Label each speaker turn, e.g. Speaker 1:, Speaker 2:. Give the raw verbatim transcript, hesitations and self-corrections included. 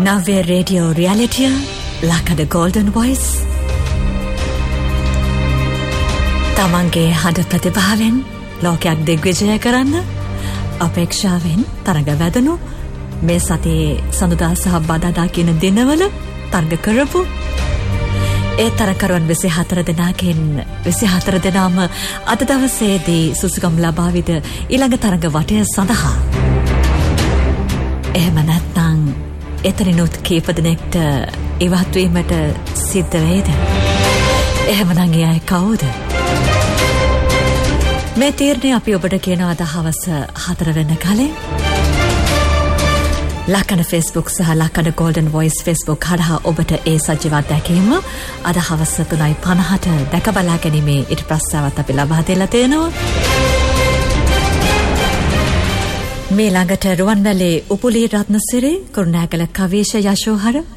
Speaker 1: Nave Radio Reality Lakada Golden Voice Tamange hada ප්‍රතිභාවෙන් ලෝකයක් දිග්විජය කරන්න අපේක්ෂාවෙන් තරඟ වැදනු මේ සතියේ සඳුදා සහ බදාදා කියන දිනවල තරඟ කරපු ඒ තරකරුවන් විසිහතර දෙනාගෙන් විසිහතර දෙනාම අද දවසේදී සුසුකම් ලබාවිද ඊළඟ තරඟ වටය සඳහා එහෙම නැත්නම් එතරිනුත් කීප දෙනෙක්ට ඉවත් වීමට සිද්ධ වේද? එහෙමනම් ඒ අය කවුද? මේ තීරණය අපි ඔබට කියනවා අද හවස හතර වෙන කලින් ලකන Facebook සහ ලකන Golden Voice Facebook හරහා ඔබට ඒ සජීව අත්දැකීම අද හවස තුනයි පනහට දැක බලා ගැනීමේ ඊට ප්‍රස්තාවත් අපි ලබා දෙලා තියෙනවා. මේ ළඟට රුවන්වැලි උපුලී රත්නසිරි කුරුණෑගල කවීෂ යශෝහර